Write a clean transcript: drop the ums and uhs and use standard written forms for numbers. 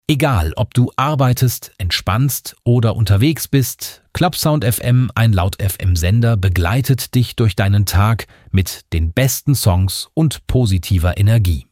Egal, ob du arbeitest, entspannst oder unterwegs bist, Clubsound FM, ein Laut-FM-Sender, begleitet dich durch deinen Tag mit den besten Songs und positiver Energie.